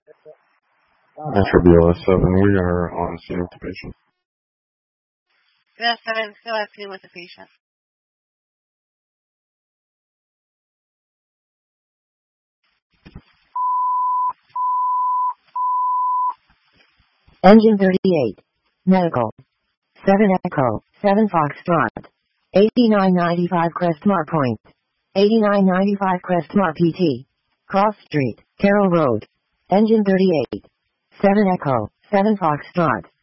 After BLS 7, we are on scene with the patient. BLS 7, still at scene with the patient. Engine 38. Medical. 7 Echo, 7 Foxtrot. 8995 Crestmar Point. 8995 Crestmar PT. Cross Street, Carroll Road. Engine 38. 7 Echo, 7 Foxtrot.